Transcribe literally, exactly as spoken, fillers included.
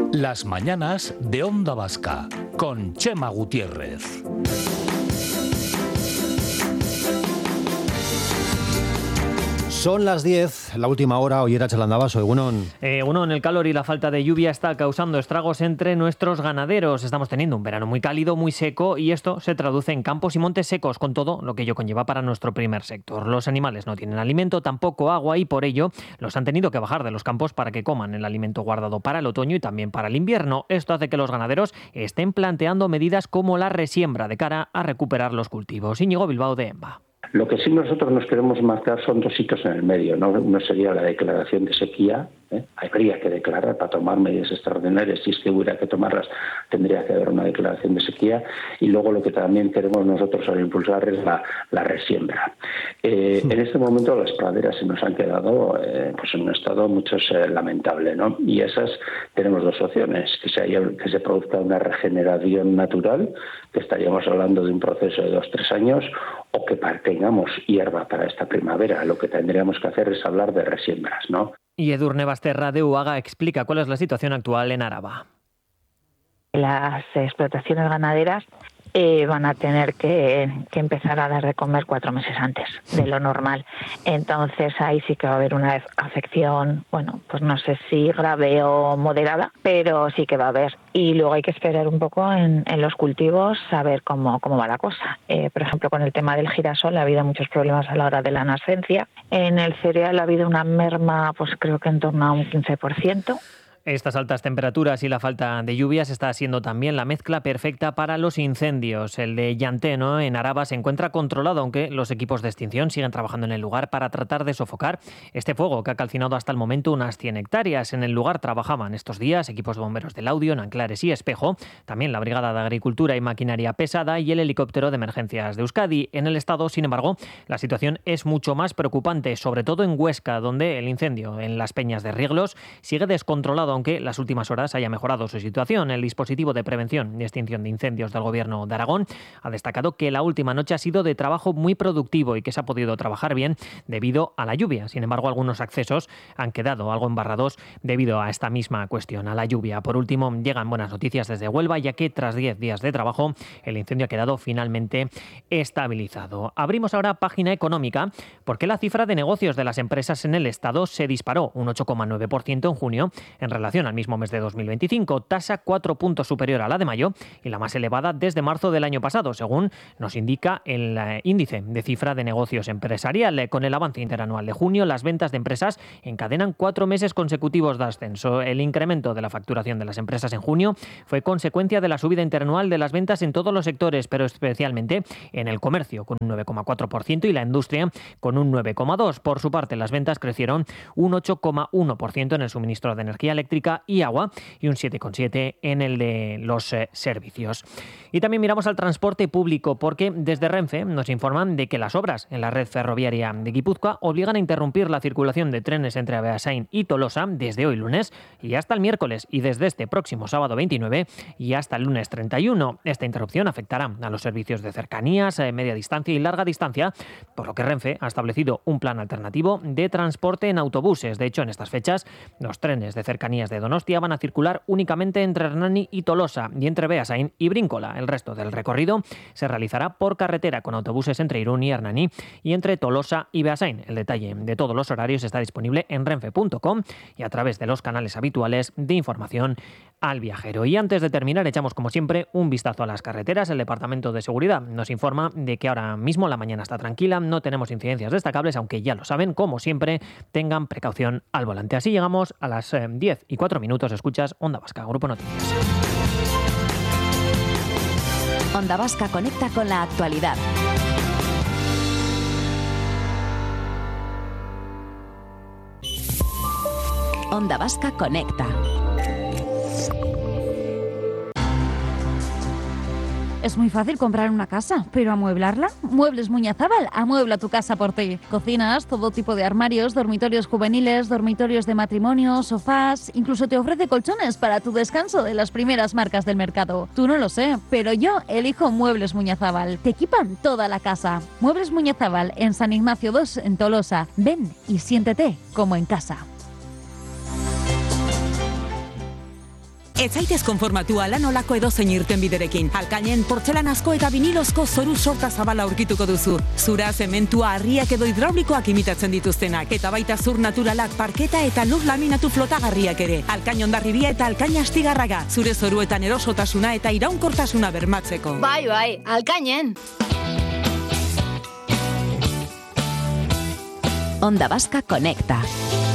Las mañanas de Onda Vasca, con Chema Gutiérrez. Son las diez, la última hora, hoy era Chalandaba, soy Egunon. Eh, Egunon, el calor y la falta de lluvia está causando estragos entre nuestros ganaderos. Estamos teniendo un verano muy cálido, muy seco, y esto se traduce en campos y montes secos, con todo lo que ello conlleva para nuestro primer sector. Los animales no tienen alimento, tampoco agua, y por ello los han tenido que bajar de los campos para que coman el alimento guardado para el otoño y también para el invierno. Esto hace que los ganaderos estén planteando medidas como la resiembra de cara a recuperar los cultivos. Íñigo Bilbao, de EMBA. Lo que sí nosotros nos queremos marcar son dos hitos en el medio, ¿no? Uno sería la declaración de sequía, ¿eh? Habría que declarar para tomar medidas extraordinarias, si es que hubiera que tomarlas, tendría que haber una declaración de sequía, y luego lo que también queremos nosotros al impulsar es la, la resiembra. Eh, en este momento las praderas se nos han quedado eh, pues en un estado mucho eh, lamentable, ¿no? Y esas tenemos dos opciones, que se, haya, que se produzca una regeneración natural, que estaríamos hablando de un proceso de dos o tres años, o que tengamos hierba para esta primavera. Lo que tendríamos que hacer es hablar de resiembras, ¿no? Y Edurne Basterra, de UAGA, explica cuál es la situación actual en Araba. Las explotaciones ganaderas eh, van a tener que, que empezar a dar de comer cuatro meses antes de lo normal. Entonces ahí sí que va a haber una afección, bueno, pues no sé si grave o moderada, pero sí que va a haber. Y luego hay que esperar un poco en, en los cultivos a ver cómo, cómo va la cosa. Eh, por ejemplo, con el tema del girasol ha habido muchos problemas a la hora de la nascencia. En el cereal ha habido una merma, pues creo que en torno a un quince por ciento. Estas altas temperaturas y la falta de lluvias está siendo también la mezcla perfecta para los incendios. El de Llanteno, en Araba, se encuentra controlado, aunque los equipos de extinción siguen trabajando en el lugar para tratar de sofocar este fuego que ha calcinado hasta el momento unas cien hectáreas. En el lugar trabajaban estos días equipos de bomberos de Laudio, Nanclares y Espejo, también la Brigada de Agricultura y Maquinaria Pesada y el helicóptero de emergencias de Euskadi. En el estado, sin embargo, la situación es mucho más preocupante, sobre todo en Huesca, donde el incendio en las peñas de Rieglos sigue descontrolado, aunque las últimas horas haya mejorado su situación. El dispositivo de prevención y extinción de incendios del Gobierno de Aragón ha destacado que la última noche ha sido de trabajo muy productivo y que se ha podido trabajar bien debido a la lluvia. Sin embargo, algunos accesos han quedado algo embarrados debido a esta misma cuestión, a la lluvia. Por último, llegan buenas noticias desde Huelva, ya que tras diez días de trabajo, el incendio ha quedado finalmente estabilizado. Abrimos ahora página económica, porque la cifra de negocios de las empresas en el Estado se disparó un ocho coma nueve por ciento en junio en relación al mismo mes de dos mil veinticinco, tasa cuatro puntos superior a la de mayo y la más elevada desde marzo del año pasado, según nos indica el eh, índice de cifra de negocios empresarial. Con el avance interanual de junio, las ventas de empresas encadenan cuatro meses consecutivos de ascenso. El incremento de la facturación de las empresas en junio fue consecuencia de la subida interanual de las ventas en todos los sectores, pero especialmente en el comercio, con un nueve coma cuatro por ciento, y la industria con un nueve coma dos por ciento. Por su parte, las ventas crecieron un ocho coma uno por ciento en el suministro de energía eléctrica y agua y un siete coma siete por ciento en el de los eh, servicios. Y también miramos al transporte público, porque desde Renfe nos informan de que las obras en la red ferroviaria de Guipúzcoa obligan a interrumpir la circulación de trenes entre Beasain y Tolosa desde hoy lunes y hasta el miércoles, y desde este próximo sábado veintinueve y hasta el lunes treinta y uno. Esta interrupción afectará a los servicios de cercanías, eh, media distancia y larga distancia, por lo que Renfe ha establecido un plan alternativo de transporte en autobuses. De hecho, en estas fechas, los trenes de cercanías de Donostia van a circular únicamente entre Hernani y Tolosa y entre Beasain y Bríncola. El resto del recorrido se realizará por carretera con autobuses entre Irún y Hernani y entre Tolosa y Beasain. El detalle de todos los horarios está disponible en renfe punto com y a través de los canales habituales de información al viajero. Y antes de terminar, echamos como siempre un vistazo a las carreteras. El Departamento de Seguridad nos informa de que ahora mismo la mañana está tranquila, no tenemos incidencias destacables, aunque ya lo saben, como siempre, tengan precaución al volante. Así llegamos a las eh, diez y cuatro minutos. Escuchas Onda Vasca, Grupo Noticias. Onda Vasca conecta con la actualidad. Onda Vasca conecta. Es muy fácil comprar una casa, pero ¿amueblarla? Muebles Muñazábal amuebla tu casa por ti. Cocinas, todo tipo de armarios, dormitorios juveniles, dormitorios de matrimonio, sofás, incluso te ofrece colchones para tu descanso de las primeras marcas del mercado. Tú no lo sé, pero yo elijo Muebles Muñazábal. Te equipan toda la casa. Muebles Muñazábal en San Ignacio dos, en Tolosa. Ven y siéntete como en casa. Ez zaitez konformatu ala nolako edozein irtenbiderekin. Alkainen portzelanazko eta vinilozko zoru sorta zabala aurkituko duzu. Zura, zementua, harriak edo hidraulikoak imitatzen dituztenak. Eta baita zur naturalak, parketa eta lur laminatu flotagarriak ere. Alkain Hondarribia eta Alkain Astigarraga. Zure zoruetan erosotasuna eta iraunkortasuna bermatzeko. Bai, bai, Alkainen. Onda Vasca Conecta.